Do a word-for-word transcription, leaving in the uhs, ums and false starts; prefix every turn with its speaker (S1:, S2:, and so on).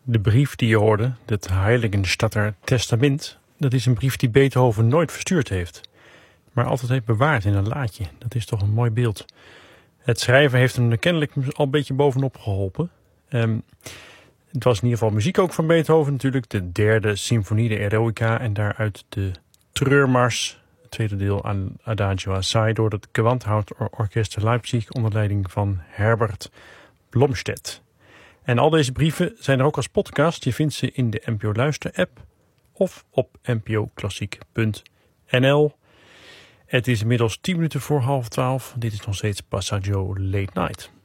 S1: De brief die je hoorde, het Heiligenstadter Testament, dat is een brief die Beethoven nooit verstuurd heeft, maar altijd heeft bewaard in een laadje. Dat is toch een mooi beeld. Het schrijven heeft hem er kennelijk al een beetje bovenop geholpen. Um, het was in ieder geval muziek ook van Beethoven natuurlijk. De derde symfonie, de Eroica, en daaruit de treurmars, het tweede deel aan Adagio Assai, door het Gewandhaus Orchester Leipzig onder leiding van Herbert Blomstedt. En al deze brieven zijn er ook als podcast. Je vindt ze in de N P O Luister app of op n p o klassiek punt n l. Het is inmiddels tien minuten voor half twaalf. Dit is nog steeds Passaggio Late Night.